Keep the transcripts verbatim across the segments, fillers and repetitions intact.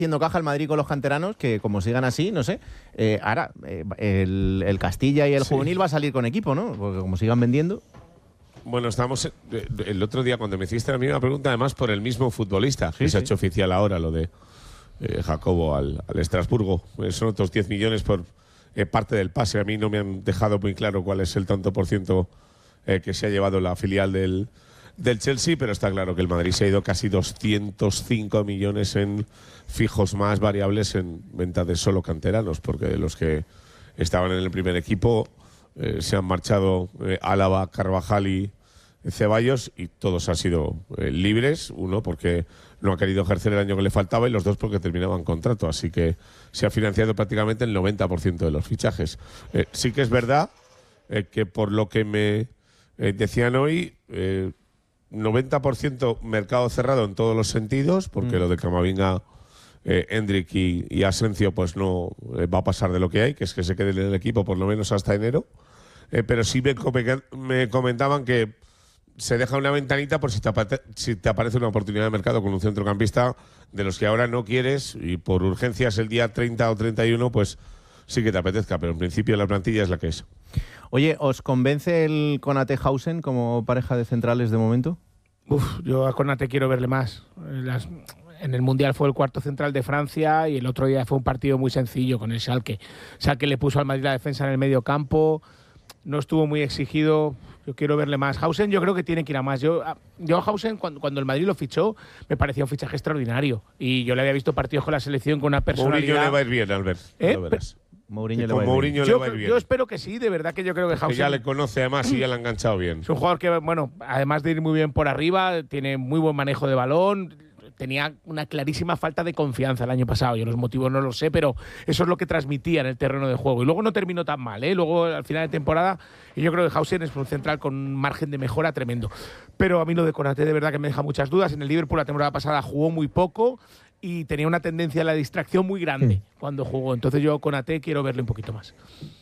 haciendo caja el Madrid con los canteranos, que como sigan así, no sé, eh, ahora eh, el, el Castilla y el sí. juvenil va a salir con equipo, ¿no? Porque como sigan vendiendo. Bueno, estamos el otro día cuando me hiciste la misma pregunta, además por el mismo futbolista, sí, que sí. se ha hecho oficial ahora lo de eh, Jacobo al, al Estrasburgo. Eh, son otros diez millones por eh, parte del pase. A mí no me han dejado muy claro cuál es el tanto por ciento eh, que se ha llevado la filial del del Chelsea, pero está claro que el Madrid se ha ido casi doscientos cinco millones en fijos más variables en venta de solo canteranos, porque de los que estaban en el primer equipo eh, se han marchado eh, Álava, Carvajal y Ceballos, y todos han sido eh, libres, uno porque no ha querido ejercer el año que le faltaba y los dos porque terminaban contrato, así que se ha financiado prácticamente el noventa por ciento de los fichajes. Eh, sí que es verdad eh, que por lo que me eh, decían hoy, eh, noventa por ciento mercado cerrado en todos los sentidos, porque mm. lo de Camavinga, eh, Hendrik y, y Asencio pues no eh, va a pasar de lo que hay, que es que se queden en el equipo por lo menos hasta enero. Eh, pero sí me, me comentaban que se deja una ventanita por si te, si te aparece una oportunidad de mercado con un centrocampista de los que ahora no quieres y por urgencias el día treinta o treinta y uno, pues sí que te apetezca, pero en principio la plantilla es la que es. Oye, ¿os convence el Konate-Hausen como pareja de centrales de momento? Uf, yo a Konate quiero verle más. Las, en el Mundial fue el cuarto central de Francia y el otro día fue un partido muy sencillo con el Schalke. Schalke le puso al Madrid la defensa en el medio campo, no estuvo muy exigido. Yo quiero verle más. Hausen yo creo que tiene que ir a más. Yo, yo a Hausen, cuando, cuando el Madrid lo fichó, me parecía un fichaje extraordinario. Y yo le había visto partidos con la selección con una personalidad… Mourinho le va a ir bien, Albert. ¿Eh? Lo verás. Mourinho, le, va Mourinho le yo, va a ir bien. Yo espero que sí, de verdad que yo creo que Hausen… Que ya le conoce además y ya le ha enganchado bien. Es un jugador que, bueno, además de ir muy bien por arriba, tiene muy buen manejo de balón… Tenía una clarísima falta de confianza el año pasado. Yo los motivos no los sé, pero eso es lo que transmitía en el terreno de juego. Y luego no terminó tan mal, ¿eh? Luego, al final de temporada, y yo creo que Hausen es un central con un margen de mejora tremendo. Pero a mí lo de Konate de verdad que me deja muchas dudas. En el Liverpool la temporada pasada jugó muy poco y tenía una tendencia a la distracción muy grande mm. cuando jugó. Entonces yo Konate quiero verle un poquito más.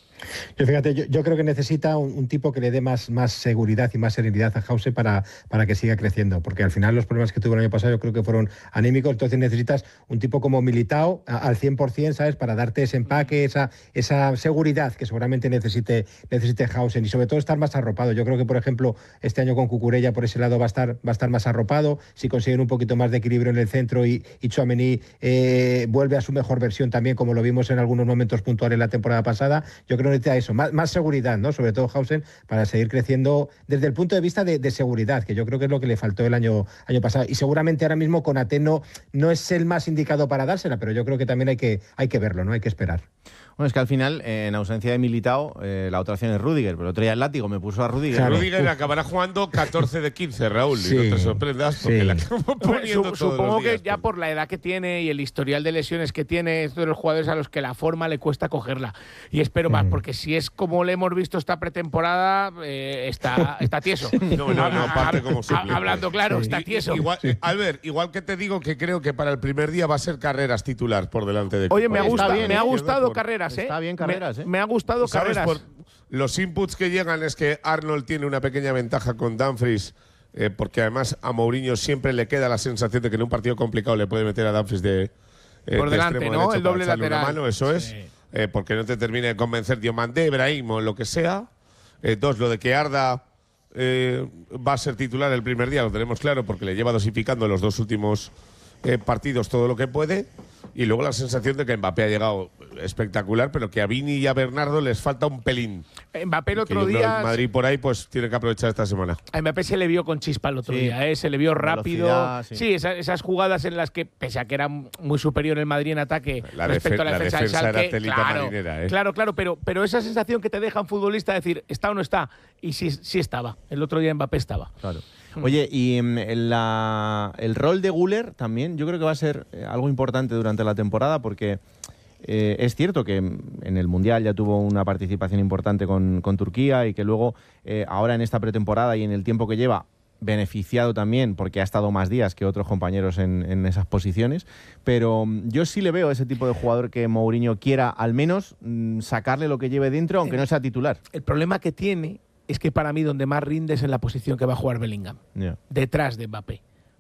Yo, fíjate, yo, yo creo que necesita un, un tipo que le dé más, más seguridad y más serenidad a Hausen para, para que siga creciendo, porque al final los problemas que tuvo el año pasado yo creo que fueron anímicos, entonces necesitas un tipo como Militao a, al cien por cien, ¿sabes? Para darte ese empaque, esa, esa seguridad que seguramente necesite, necesite Hausen, y sobre todo estar más arropado. Yo creo que, por ejemplo, este año con Cucurella por ese lado va a estar, va a estar más arropado, si consiguen un poquito más de equilibrio en el centro y, y Tchouaméni eh, vuelve a su mejor versión también, como lo vimos en algunos momentos puntuales la temporada pasada, yo creo que necesita eso, más, más seguridad, ¿no? Sobre todo Hausen, para seguir creciendo desde el punto de vista de, de seguridad, que yo creo que es lo que le faltó el año, año pasado. Y seguramente ahora mismo Konate no, no es el más indicado para dársela, pero yo creo que también hay que, hay que verlo, ¿no? Hay que esperar. Bueno, es que al final, eh, en ausencia de Militao, eh, la otra opción es Rüdiger, pero el otro día el látigo me puso a Rüdiger. Claro. Rüdiger acabará jugando catorce de quince, Raúl, sí, y no te sorprendas porque sí. la acabo poniendo Sup todos Supongo los días, que ya porque... por la edad que tiene y el historial de lesiones que tiene, es de los jugadores a los que la forma le cuesta cogerla. Y espero mm. más, porque si es como le hemos visto esta pretemporada, eh, está, está tieso. No, no, no, parte como suplente. Hablando claro, sí. está tieso. Igual, sí. Albert, igual que te digo que creo que para el primer día va a ser Carreras titular por delante de… Oye, me ha, gusta, bien, me ha gustado por... Carreras, ¿eh? Está bien Carreras. Me, me ha gustado ¿Sabes? Carreras. Por los inputs que llegan es que Arnold tiene una pequeña ventaja con Dumfries, eh, porque además a Mourinho siempre le queda la sensación de que en un partido complicado le puede meter a Dumfries de, eh, por de delante, ¿no? El doble lateral. Mano, eso es, sí. eh, porque no te termine de convencer Diomandé, Ibrahim o lo que sea. Eh, dos, lo de que Arda eh, va a ser titular el primer día, lo tenemos claro, porque le lleva dosificando los dos últimos eh, partidos todo lo que puede. Y luego la sensación de que Mbappé ha llegado espectacular, pero que a Vini y a Bernardo les falta un pelín. Mbappé el otro que día… El Madrid por ahí pues tiene que aprovechar esta semana. A Mbappé se le vio con chispa el otro sí. día, ¿eh? Se le vio rápido. Velocidad, sí, sí esas, esas jugadas en las que, pese a que era muy superior el Madrid en ataque la respecto a la, la defensa, defensa del Schalke, era telita claro, marinera, ¿eh? Claro, claro, pero, pero esa sensación que te deja un futbolista decir, ¿está o no está? Y sí, sí estaba. El otro día Mbappé estaba. Claro. Oye, y um, la, el rol de Güler también yo creo que va a ser eh, algo importante durante la temporada, porque eh, es cierto que en el Mundial ya tuvo una participación importante con, con Turquía y que luego eh, ahora en esta pretemporada y en el tiempo que lleva, beneficiado también porque ha estado más días que otros compañeros en, en esas posiciones, pero yo sí le veo ese tipo de jugador que Mourinho quiera al menos mm, sacarle lo que lleve dentro, aunque no sea titular. El problema que tiene es que para mí donde más rinde es en la posición que va a jugar Bellingham, yeah. detrás de Mbappé.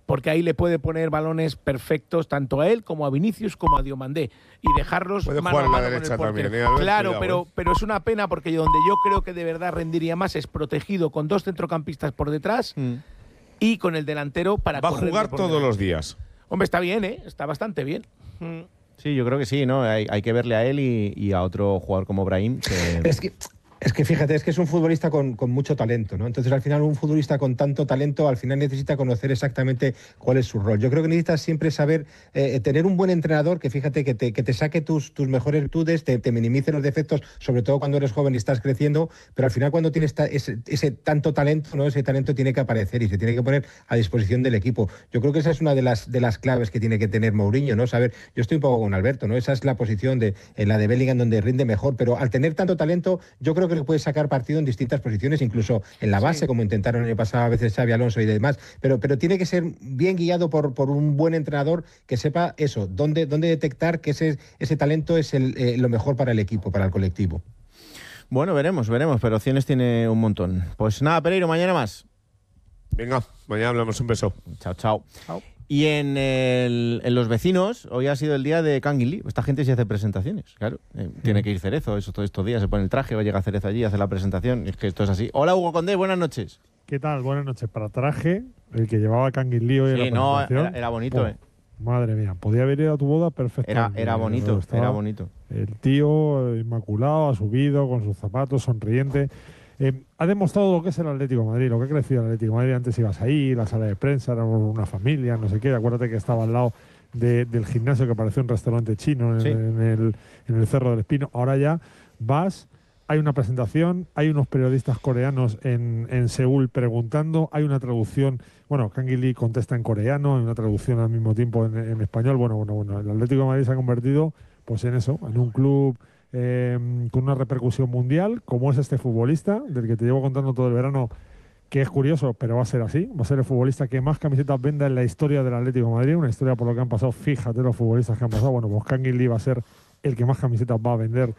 porque ahí le puede poner balones perfectos tanto a él como a Vinicius como a Diomandé y dejarlos puede mano jugar a en la mano con derecha el portero. también, ¿eh, Albert? Claro, Cuidado, pero, ¿eh? pero es una pena porque donde yo creo que de verdad rendiría más es protegido con dos centrocampistas por detrás Mm. y con el delantero para Va a correr jugar por todos delante. los días. Hombre, está bien, ¿eh? Está bastante bien. Mm. Sí, yo creo que sí, ¿no? Hay, hay que verle a él y, y a otro jugador como Brahim. Que... Es que, es que fíjate, es que es un futbolista con, con mucho talento, ¿no? Entonces, al final, un futbolista con tanto talento, al final necesita conocer exactamente cuál es su rol. Yo creo que necesitas siempre saber, eh, tener un buen entrenador que, fíjate, que te, que te saque tus, tus mejores virtudes, te, te minimice los defectos, sobre todo cuando eres joven y estás creciendo, pero al final cuando tienes ta, ese, ese tanto talento, ¿no? Ese talento tiene que aparecer y se tiene que poner a disposición del equipo. Yo creo que esa es una de las, de las claves que tiene que tener Mourinho, ¿no? Saber, yo estoy un poco con Alberto, ¿no? Esa es la posición de, en la de Bellingham donde rinde mejor, pero al tener tanto talento, yo creo que le puedes sacar partido en distintas posiciones, incluso en la base, sí, como intentaron el año pasado a veces Xabi Alonso y demás, pero, pero tiene que ser bien guiado por, por un buen entrenador que sepa eso, dónde, dónde detectar que ese, ese talento es el, eh, lo mejor para el equipo, para el colectivo. Bueno, veremos, veremos, pero opciones tiene un montón. Pues nada, Pereiro, mañana más. Venga, mañana hablamos, un beso. Chao, chao. Chao. Y en, el, en Los Vecinos, hoy ha sido el día de Kangin Lee. Esta gente sí hace presentaciones, claro. Eh, tiene que ir Cerezo, eso todos estos días, se pone el traje, va a llegar Cerezo allí, hace la presentación. Es que esto es así. Hola, Hugo Condé, buenas noches. ¿Qué tal? Buenas noches. Para traje, el que llevaba Kangin Lee hoy sí, en la no, presentación. era, era bonito, oh, eh. Madre mía, podía haber ido a tu boda perfectamente. Era, era bonito, era bonito. El tío inmaculado, ha subido con sus zapatos, sonriente. Eh, ha demostrado lo que es el Atlético de Madrid, lo que ha crecido el Atlético de Madrid. Antes ibas ahí, la sala de prensa, éramos una familia, no sé qué. Acuérdate que estaba al lado de, del gimnasio que parecía un restaurante chino en, sí. en, el, en el Cerro del Espino. Ahora ya vas, hay una presentación, hay unos periodistas coreanos en, en Seúl preguntando, hay una traducción. Bueno, Kangin Lee contesta en coreano, hay una traducción al mismo tiempo en, en español. Bueno, bueno, bueno. El Atlético de Madrid se ha convertido, pues, en eso, en un club Eh, con una repercusión mundial, como es este futbolista, del que te llevo contando todo el verano, que es curioso, pero va a ser así. Va a ser el futbolista que más camisetas venda en la historia del Atlético de Madrid, una historia por lo que han pasado, fíjate los futbolistas que han pasado. Bueno, pues Kangin Lee va a ser el que más camisetas va a vender,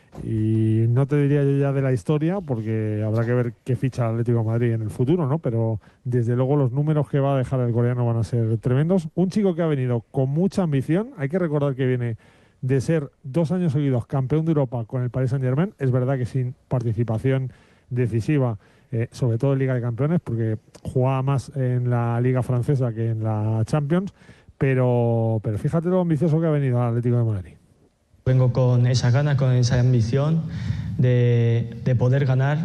y no te diría yo ya de la historia, porque habrá que ver qué ficha el Atlético de Madrid en el futuro, ¿no? Pero desde luego los números que va a dejar el coreano van a ser tremendos. Un chico que ha venido con mucha ambición, hay que recordar que viene de ser dos años seguidos campeón de Europa con el Paris Saint-Germain, es verdad que sin participación decisiva, eh, sobre todo en Liga de Campeones, porque jugaba más en la Liga Francesa que en la Champions, pero, pero fíjate lo ambicioso que ha venido al Atlético de Madrid. Vengo con esa ganas, con esa ambición de, de poder ganar,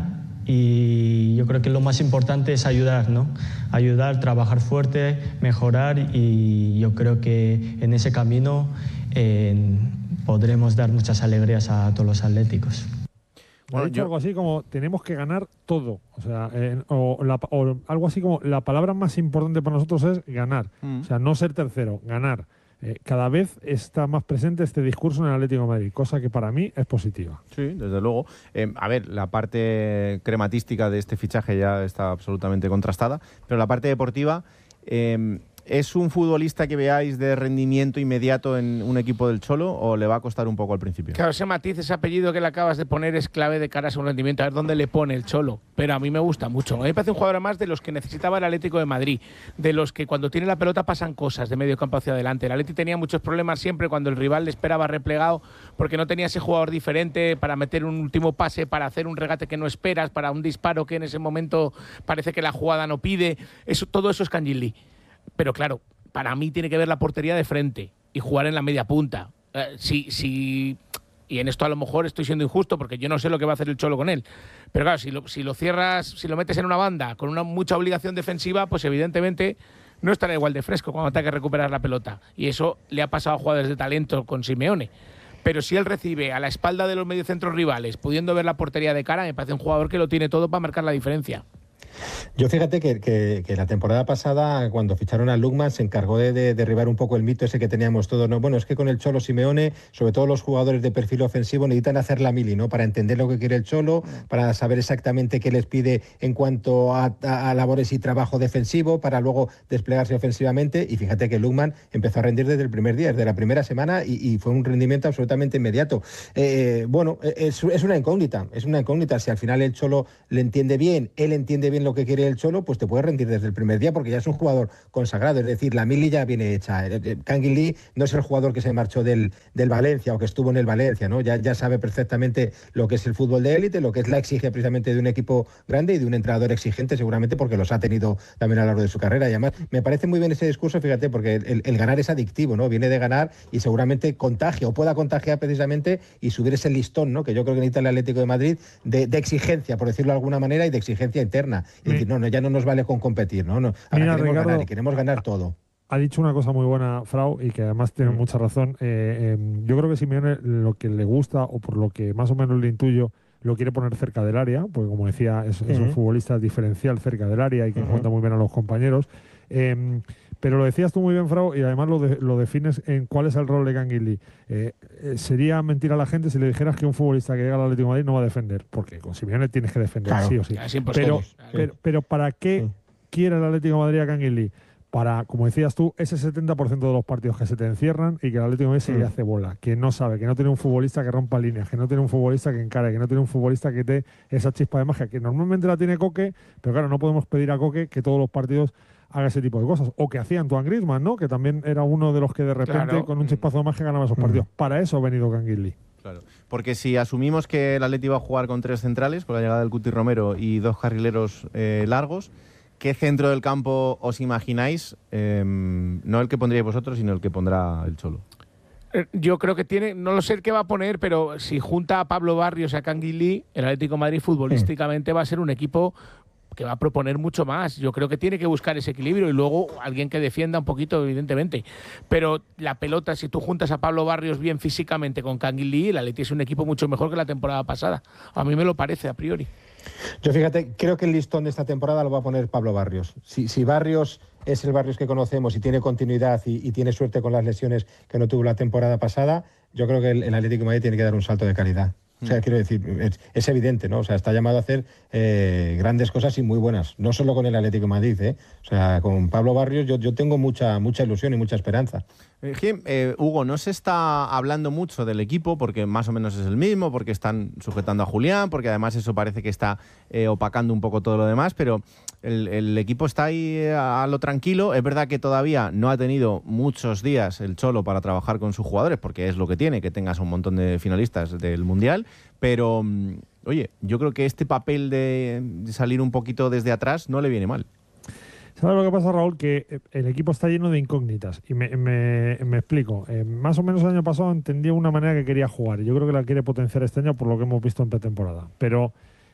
y yo creo que lo más importante es ayudar, ¿no? Ayudar, trabajar fuerte, mejorar, y yo creo que en ese camino Eh, podremos dar muchas alegrías a todos los atléticos. Bueno, ha dicho yo... algo así como tenemos que ganar todo, o sea, eh, o, la, o algo así como la palabra más importante para nosotros es ganar, mm. o sea, no ser tercero, ganar. Eh, cada vez está más presente este discurso en el Atlético de Madrid, cosa que para mí es positiva. Sí, desde luego. Eh, a ver, la parte crematística de este fichaje ya está absolutamente contrastada, pero la parte deportiva... Eh, ¿Es un futbolista que veáis de rendimiento inmediato en un equipo del Cholo o le va a costar un poco al principio? Claro, ese matiz, ese apellido que le acabas de poner es clave de cara a su rendimiento, a ver dónde le pone el Cholo. Pero a mí me gusta mucho. A mí me parece un jugador más de los que necesitaba el Atlético de Madrid, de los que cuando tiene la pelota pasan cosas de medio campo hacia adelante. El Atlético tenía muchos problemas siempre cuando el rival le esperaba replegado, porque no tenía ese jugador diferente para meter un último pase, para hacer un regate que no esperas, para un disparo que en ese momento parece que la jugada no pide. Eso, todo eso es Kangin Lee. Pero claro, para mí tiene que ver la portería de frente y jugar en la media punta. Eh, si, si, y en esto a lo mejor estoy siendo injusto porque yo no sé lo que va a hacer el Cholo con él. Pero claro, si lo, si lo cierras, si lo metes en una banda con una mucha obligación defensiva, pues evidentemente no estará igual de fresco cuando tenga que recuperar la pelota. Y eso le ha pasado a jugadores de talento con Simeone. Pero si él recibe a la espalda de los mediocentros rivales, pudiendo ver la portería de cara, me parece un jugador que lo tiene todo para marcar la diferencia. Yo fíjate que, que, que la temporada pasada, cuando ficharon a Lukman, se encargó de, de derribar un poco el mito ese que teníamos todos, ¿no? Bueno, es que con el Cholo Simeone, sobre todo los jugadores de perfil ofensivo, necesitan hacer la mili, ¿no? Para entender lo que quiere el Cholo, para saber exactamente qué les pide en cuanto a, a, a labores y trabajo defensivo, para luego desplegarse ofensivamente. Y fíjate que Lukman empezó a rendir desde el primer día, desde la primera semana, y, y fue un rendimiento absolutamente inmediato. Eh, bueno, es, es una incógnita, es una incógnita. Si al final el Cholo le entiende bien, él entiende bien lo lo que quiere el Cholo, pues te puede rendir desde el primer día porque ya es un jugador consagrado. Es decir, la mili ya viene hecha. Kangin Lee no es el jugador que se marchó del, del Valencia o que estuvo en el Valencia, ¿no? Ya, ya sabe perfectamente lo que es el fútbol de élite, lo que es la exigencia precisamente de un equipo grande y de un entrenador exigente, seguramente porque los ha tenido también a lo largo de su carrera. Y además, me parece muy bien ese discurso, fíjate, porque el, el ganar es adictivo, ¿no? Viene de ganar y seguramente contagia o pueda contagiar precisamente y subir ese listón, ¿no? Que yo creo que necesita el Atlético de Madrid de, de exigencia, por decirlo de alguna manera, y de exigencia interna. Es sí. decir, no, no, ya no nos vale con competir, ¿no? no ahora Mira, queremos Ricardo, ganar y queremos ganar todo. Ha dicho una cosa muy buena, Frau, y que además tiene mucha razón. Eh, eh, yo creo que Simeone lo que le gusta, o por lo que más o menos le intuyo, lo quiere poner cerca del área, porque como decía, es, es un futbolista diferencial cerca del área y que encuentra muy bien a los compañeros. Eh, pero lo decías tú muy bien, Frau, y además lo, de, lo defines en cuál es el rol de Kangin Lee. Eh, eh, sería mentir a la gente si le dijeras que un futbolista que llega al Atlético de Madrid no va a defender, porque con Simeone tienes que defender, claro, sí o sí. Pero, pero, pero ¿para qué sí. quiere el Atlético de Madrid a Kangin Lee? Para, como decías tú, ese setenta por ciento de los partidos que se te encierran y que el Atlético de Madrid se le hace bola, que no sabe, que no tiene un futbolista que rompa líneas, que no tiene un futbolista que encare, que no tiene un futbolista que dé esa chispa de magia, que normalmente la tiene Coque, pero claro, no podemos pedir a Coque que todos los partidos haga ese tipo de cosas. O que hacía Antoine Griezmann, ¿no? Que también era uno de los que de repente claro. con un chispazo de magia ganaba esos partidos. Mm. Para eso ha venido Kangin Lee. Claro, porque si asumimos que el Atleti va a jugar con tres centrales, con la llegada del Cuti Romero y dos carrileros eh, largos, ¿qué centro del campo os imagináis? Eh, no el que pondríais vosotros, sino el que pondrá el Cholo. Yo creo que tiene, no lo sé el que va a poner, pero si junta a Pablo Barrios y a Kangin Lee, el Atlético de Madrid futbolísticamente sí. va a ser un equipo que va a proponer mucho más. Yo creo que tiene que buscar ese equilibrio y luego alguien que defienda un poquito, evidentemente. Pero la pelota, si tú juntas a Pablo Barrios bien físicamente con Kangin Lee, el Atleti es un equipo mucho mejor que la temporada pasada. A mí me lo parece, a priori. Yo fíjate, creo que el listón de esta temporada lo va a poner Pablo Barrios. Si, si Barrios es el Barrios que conocemos y tiene continuidad y, y tiene suerte con las lesiones que no tuvo la temporada pasada, yo creo que el, el Atlético de Madrid tiene que dar un salto de calidad. O sea, quiero decir, es, es evidente, ¿no? O sea, está llamado a hacer eh, grandes cosas y muy buenas. No solo con el Atlético de Madrid, ¿eh? O sea, con Pablo Barrios yo, yo tengo mucha, mucha ilusión y mucha esperanza. Eh, eh, Hugo, no se está hablando mucho del equipo porque más o menos es el mismo, porque están sujetando a Julián, porque además eso parece que está eh, opacando un poco todo lo demás, pero el, el equipo está ahí a, a lo tranquilo. Es verdad que todavía no ha tenido muchos días el Cholo para trabajar con sus jugadores, porque es lo que tiene, que tengas un montón de finalistas del Mundial, pero oye, yo creo que este papel de salir un poquito desde atrás no le viene mal. ¿Sabes lo que pasa, Raúl? Que el equipo está lleno de incógnitas. Y me, me, me explico. Eh, más o menos el año pasado entendía una manera que quería jugar. Y yo creo que la quiere potenciar este año por lo que hemos visto en pretemporada. Pero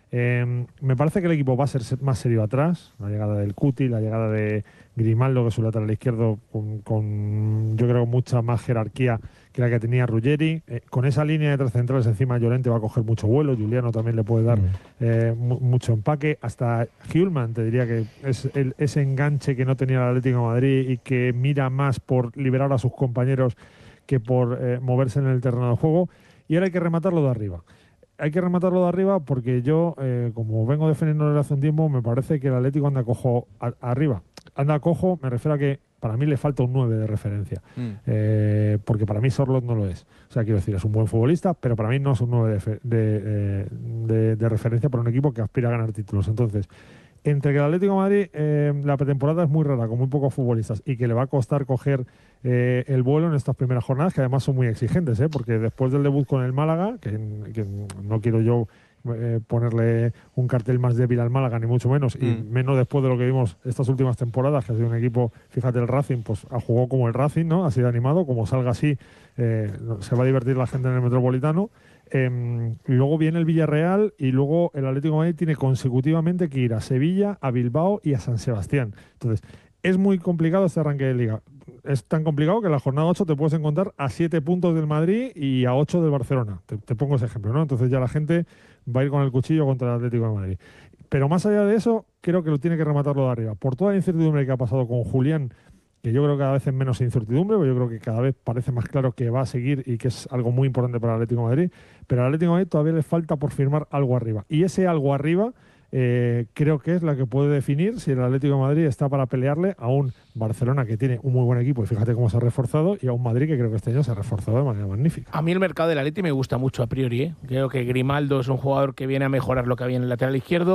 eh, me parece que el equipo va a ser más serio atrás. La llegada del Cuti, la llegada de Grimaldo, que es su lateral izquierdo, con, con yo creo mucha más jerarquía que la que tenía Ruggeri. Eh, con esa línea de tres centrales encima, Llorente va a coger mucho vuelo. Juliano también le puede dar eh, mucho empaque. Hasta Hjulman, te diría que es el, ese enganche que no tenía el Atlético de Madrid y que mira más por liberar a sus compañeros que por eh, moverse en el terreno de juego. Y ahora hay que rematarlo de arriba. Hay que rematarlo de arriba porque yo, eh, como vengo defendiendo desde hace un tiempo, me parece que el Atlético anda cojo a, arriba. Anda cojo, me refiero a que para mí le falta un nueve de referencia. Mm. Eh, porque para mí Sorloth no lo es. O sea, quiero decir, es un buen futbolista, pero para mí no es un nueve de, de, de, de referencia para un equipo que aspira a ganar títulos. Entonces, entre que el Atlético de Madrid, eh, la pretemporada es muy rara, con muy pocos futbolistas, y que le va a costar coger eh, el vuelo en estas primeras jornadas, que además son muy exigentes, ¿eh? Porque después del debut con el Málaga, que, que no quiero yo eh, ponerle un cartel más débil al Málaga, ni mucho menos, mm. y menos después de lo que vimos estas últimas temporadas, que ha sido un equipo, fíjate, el Racing, pues ha jugado como el Racing, ¿no? Ha sido animado, como salga así, eh, se va a divertir la gente en el Metropolitano. Eh, y luego viene el Villarreal y luego el Atlético de Madrid tiene consecutivamente que ir a Sevilla, a Bilbao y a San Sebastián. Entonces, es muy complicado este arranque de Liga. Es tan complicado que en la jornada ocho te puedes encontrar a siete puntos del Madrid y a ocho del Barcelona. Te, te pongo ese ejemplo, ¿no? Entonces ya la gente va a ir con el cuchillo contra el Atlético de Madrid. Pero más allá de eso, creo que lo tiene que rematarlo de arriba. Por toda la incertidumbre que ha pasado con Julián, que yo creo que cada vez es menos incertidumbre, porque yo creo que cada vez parece más claro que va a seguir y que es algo muy importante para el Atlético de Madrid, pero al Atlético de Madrid todavía le falta por firmar algo arriba. Y ese algo arriba eh, creo que es la que puede definir si el Atlético de Madrid está para pelearle a un Barcelona que tiene un muy buen equipo, y fíjate cómo se ha reforzado, y a un Madrid que creo que este año se ha reforzado de manera magnífica. A mí el mercado del Atlético me gusta mucho a priori, ¿eh? Creo que Grimaldo es un jugador que viene a mejorar lo que había en el lateral izquierdo.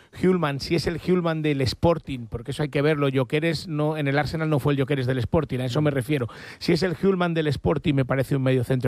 Hjulmand, si es el Hjulmand del Sporting, porque eso hay que verlo, Gyökeres no, en el Arsenal no fue el Gyökeres del Sporting, a eso me refiero. Si es el Hjulmand del Sporting, me parece un medio centro